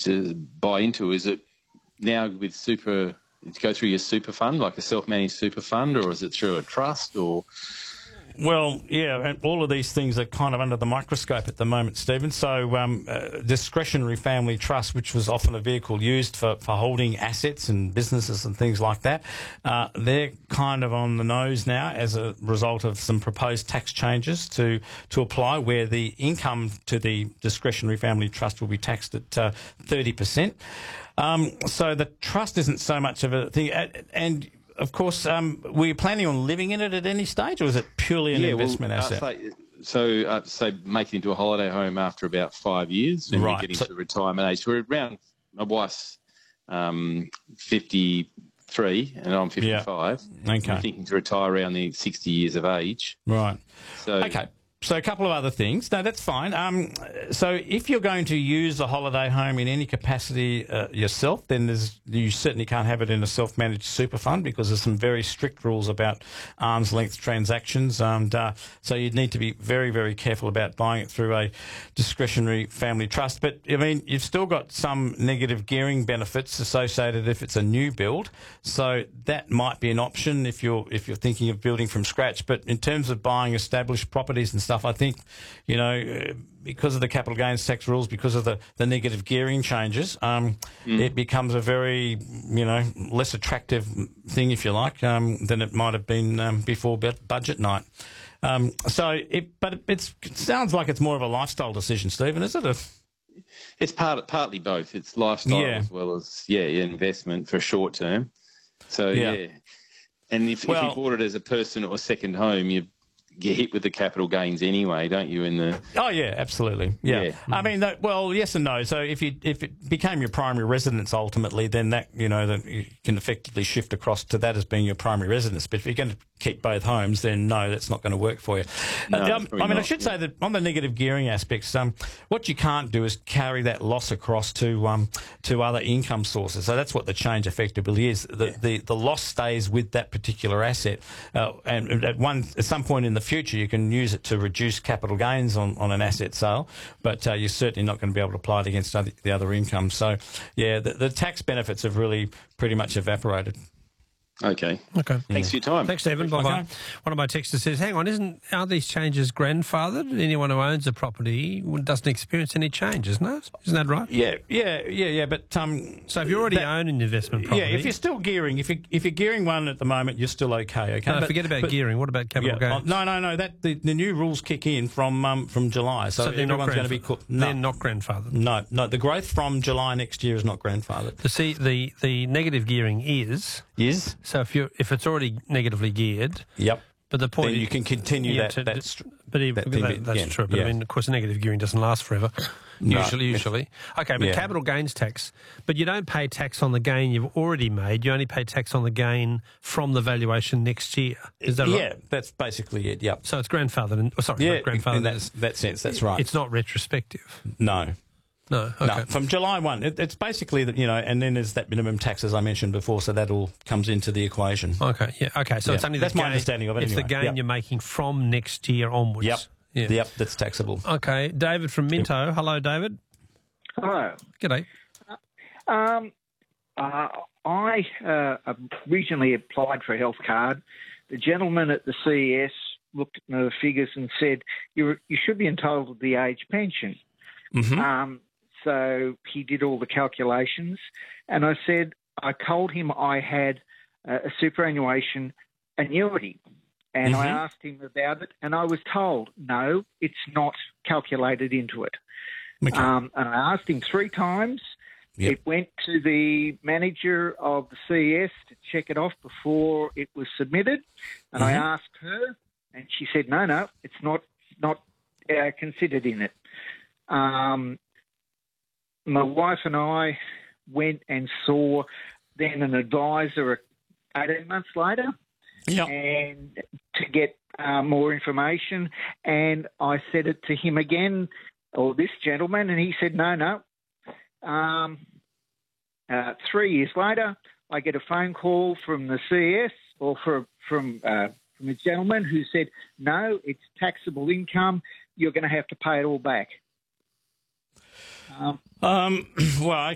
to buy into? Is it now with to go through your super fund, like a self-managed super fund, or is it through a trust, or...? Well, yeah, and all of these things are kind of under the microscope at the moment, Stephen. So discretionary family trust, which was often a vehicle used for holding assets and businesses and things like that, they're kind of on the nose now as a result of some proposed tax changes to apply, where the income to the discretionary family trust will be taxed at 30%. So the trust isn't so much of a thing. And of course, were you planning on living in it at any stage, or is it purely an investment asset? So make it into a holiday home after about 5 years, and you get into retirement age. We're around, my wife's 53 and I'm 55. Yeah. Okay. I'm thinking to retire around the 60 years of age. Right. So okay. So a couple of other things. No, that's fine. So if you're going to use a holiday home in any capacity yourself, then you certainly can't have it in a self-managed super fund, because there's some very strict rules about arm's length transactions. And so you'd need to be very, very careful about buying it through a discretionary family trust. But, I mean, you've still got some negative gearing benefits associated if it's a new build. So that might be an option if you're thinking of building from scratch. But in terms of buying established properties and stuff, I think, because of the capital gains tax rules, because of the negative gearing changes, it becomes a very, less attractive thing, if you like, than it might have been before budget night. But it sounds like it's more of a lifestyle decision, Stephen, is it? It's partly both. It's lifestyle as well as, investment for short term. So, And if you bought it as a person or second home, you get hit with the capital gains anyway, don't you? Oh yeah, absolutely. Yeah. I mean, yes and no. So if it became your primary residence ultimately, then that that you can effectively shift across to that as being your primary residence. But if you're going to keep both homes, then no, that's not going to work for you. I should say that on the negative gearing aspects, what you can't do is carry that loss across to other income sources. So that's what the change effectively is. The loss stays with that particular asset, and at some point in the future you can use it to reduce capital gains on an asset sale, but you're certainly not going to be able to apply it against the other income. So, the tax benefits have really pretty much evaporated. Okay. Thanks for your time. Thanks, Stephen. Bye-bye. Okay. One of my texters says, hang on, aren't these changes grandfathered? Anyone who owns a property doesn't experience any changes, no? Isn't that right? Yeah. But so if you already own an investment property... Yeah, if you're still gearing, if you're gearing one at the moment, you're still okay. No, forget about gearing. What about capital gains? No. The new rules kick in from July, so everyone's going to be... They're not grandfathered? No, the growth from July next year is not grandfathered. The negative gearing is... Is? So if it's already negatively geared... Yep. But the point... Then you can continue that's true. But I mean, of course, negative gearing doesn't last forever, usually. Okay, but capital gains tax. But you don't pay tax on the gain you've already made. You only pay tax on the gain from the valuation next year. Is that right? Yeah, that's basically it, yep. So it's grandfathered. Not grandfathered. In that sense, that's right. It's not retrospective. No. No, okay. No, from July 1. It's basically that, and then there's that minimum tax, as I mentioned before, so that all comes into the equation. Okay, So it's only that's my understanding of it. It's the gain you're making from next year onwards. Yep, that's taxable. Okay, David from Minto. Hello, David. Hello. G'day. I recently applied for a health card. The gentleman at the CES looked at the figures and said, you should be entitled to the age pension. Mm-hmm. So he did all the calculations, and I told him I had a superannuation annuity, and I asked him about it, and I was told, no, it's not calculated into it. Okay. And I asked him 3 times. Yep. It went to the manager of the CES to check it off before it was submitted, and I asked her, and she said, no, it's not considered in it. My wife and I went and saw then an advisor 18 months later and to get more information, and I said it to him again, or this gentleman, and he said, no. 3 years later, I get a phone call from the CS or from a gentleman who said, no, it's taxable income, you're going to have to pay it all back. Well,